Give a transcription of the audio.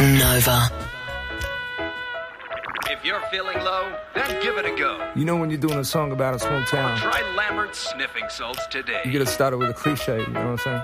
Nova. If you're feeling low, then give it a go. You know when you're doing a song about a small town, Try Lambert's sniffing salts today. you gotta start it with a cliche, you know what I'm saying?